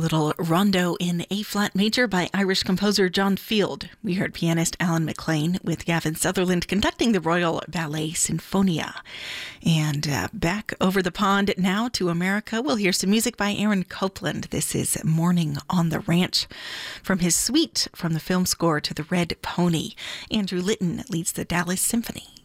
little rondo in A-flat major by Irish composer John Field. We heard pianist Alan McLean with Gavin Sutherland conducting the Royal Ballet Sinfonia. And back over the pond now to America, we'll hear some music by Aaron Copland. This is Morning on the Ranch from his suite from the film score to The Red Pony. Andrew Litton leads the Dallas Symphony.